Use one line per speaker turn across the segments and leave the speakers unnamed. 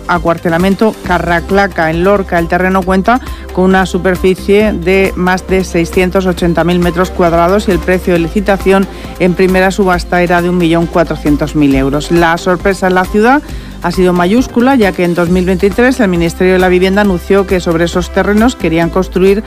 acuartelamiento Carraclaca, en Lorca. El terreno cuenta con una superficie de más de 680.000 metros cuadrados y el precio de licitación en primera subasta era de 1.400.000 euros. La sorpresa en la ciudad ha sido mayúscula, ya que en 2023 el Ministerio de la Vivienda anunció que sobre esos terrenos querían construir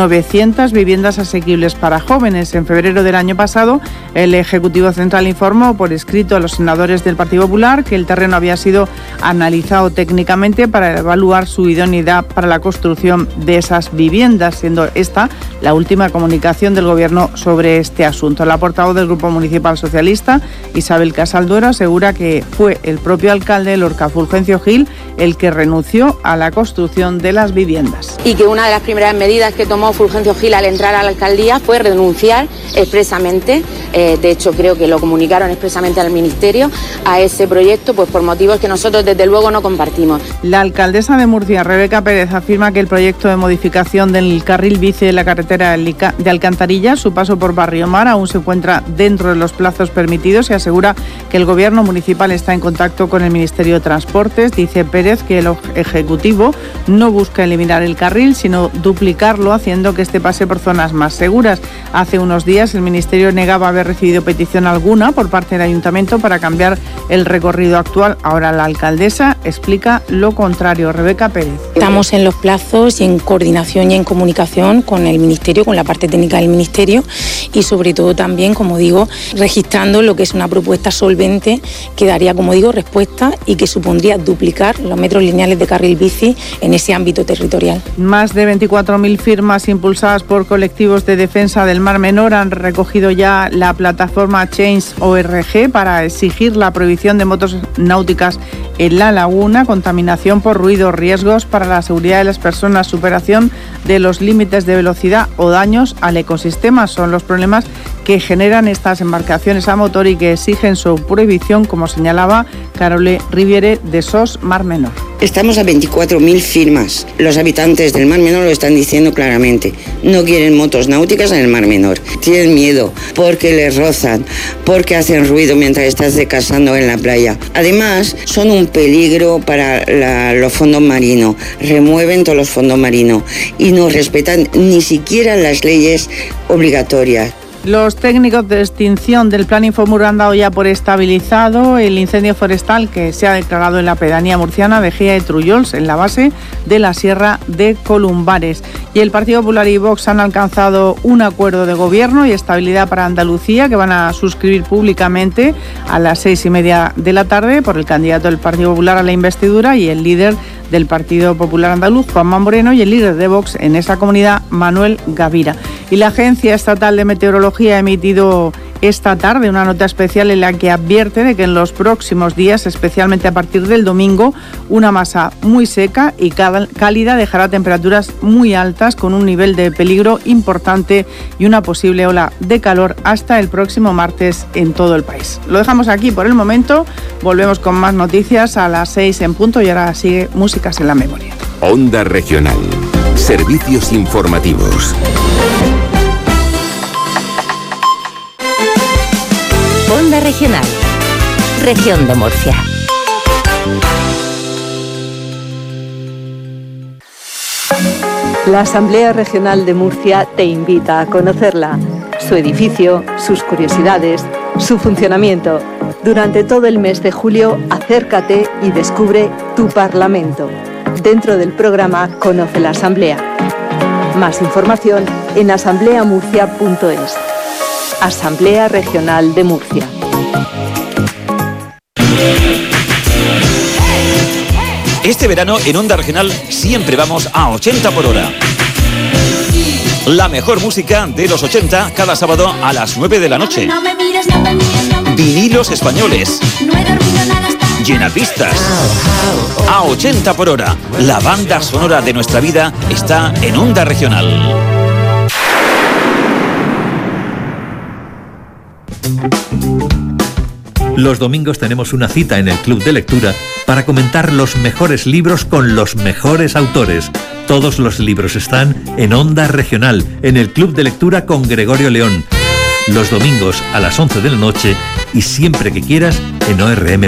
900 viviendas asequibles para jóvenes. En febrero del año pasado, el Ejecutivo Central informó por escrito a los senadores del Partido Popular que el terreno había sido analizado técnicamente para evaluar su idoneidad para la construcción de esas viviendas, siendo esta la última comunicación del Gobierno sobre este asunto. La portavoz del Grupo Municipal Socialista, Isabel Casalduero, asegura que fue el propio alcalde de Lorca, Fulgencio Gil, el que renunció a la construcción de las viviendas.
Y que una de las primeras medidas que tomó Fulgencio Gil al entrar a la alcaldía fue renunciar expresamente, de hecho creo que lo comunicaron expresamente al Ministerio, a ese proyecto, pues por motivos que nosotros desde luego no compartimos.
La alcaldesa de Murcia, Rebeca Pérez, afirma que el proyecto de modificación del carril bici de la carretera de Alcantarilla, su paso por Barrio Mar, aún se encuentra dentro de los plazos permitidos y asegura que el Gobierno municipal está en contacto con el Ministerio de Transportes. Dice Pérez que el Ejecutivo no busca eliminar el carril, sino duplicarlo, haciendo que este pase por zonas más seguras. Hace unos días el Ministerio negaba haber recibido petición alguna por parte del Ayuntamiento para cambiar el recorrido actual. Ahora la alcaldesa explica lo contrario. Rebeca Pérez.
Estamos en los plazos y en coordinación y en comunicación con el Ministerio, con la parte técnica del Ministerio y sobre todo también, como digo, registrando lo que es una propuesta solvente que daría, como digo, respuesta y que supondría duplicar los metros lineales de carril bici en ese ámbito territorial.
Más de 24.000 firmas impulsadas por colectivos de defensa del Mar Menor han recogido ya la plataforma Change.org para exigir la prohibición de motos náuticas en la laguna, contaminación por ruido, riesgos para la seguridad de las personas, superación de los límites de velocidad o daños al ecosistema. Son los problemas que generan estas embarcaciones a motor y que exigen su prohibición, como señalaba Carole Riviere de SOS Mar Menor.
Estamos a 24.000 firmas. Los habitantes del Mar Menor lo están diciendo claramente. No quieren motos náuticas en el Mar Menor. Tienen miedo porque les rozan, porque hacen ruido mientras estás descansando en la playa. Además, son un peligro para los fondos marinos. Remueven todos los fondos marinos y no respetan ni siquiera las leyes obligatorias.
Los técnicos de extinción del Plan Infomur han dado ya por estabilizado el incendio forestal que se ha declarado en la pedanía murciana de Gía de Trullols, en la base de la Sierra de Columbares. Y el Partido Popular y Vox han alcanzado un acuerdo de gobierno y estabilidad para Andalucía que van a suscribir públicamente a las 6:30 de la tarde por el candidato del Partido Popular a la investidura y el líder del Partido Popular Andaluz, Juanma Moreno, y el líder de Vox en esa comunidad, Manuel Gavira. Y la Agencia Estatal de Meteorología ha emitido esta tarde una nota especial en la que advierte de que en los próximos días, especialmente a partir del domingo, una masa muy seca y cálida dejará temperaturas muy altas con un nivel de peligro importante y una posible ola de calor hasta el próximo martes en todo el país. Lo dejamos aquí por el momento, volvemos con más noticias a las 6 en punto y ahora sigue Músicas en la Memoria.
Onda Regional. Servicios informativos.
Onda Regional. Región de Murcia.
La Asamblea Regional de Murcia te invita a conocerla, su edificio, sus curiosidades, su funcionamiento. Durante todo el mes de julio, acércate y descubre tu Parlamento. Dentro del programa Conoce la Asamblea. Más información en asambleamurcia.es. Asamblea Regional de Murcia.
Este verano en Onda Regional siempre vamos a 80 por hora. La mejor música de los 80 cada sábado a las 9 de la noche. Vinilos españoles. Llenapistas. A 80 por hora. La banda sonora de nuestra vida está en Onda Regional.
Los domingos tenemos una cita en el Club de Lectura para comentar los mejores libros con los mejores autores. Todos los libros están en Onda Regional, en el Club de Lectura con Gregorio León. Los domingos a las 11 de la noche y siempre que quieras en ORM.